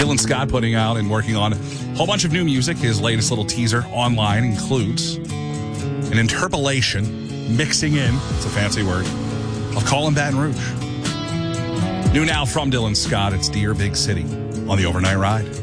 Dylan Scott putting out and working on a whole bunch of new music. His latest little teaser online includes an interpolation, mixing in, it's a fancy word, of Callin' Baton Rouge. New now from Dylan Scott, it's Dear Big City on the Overnight Ride.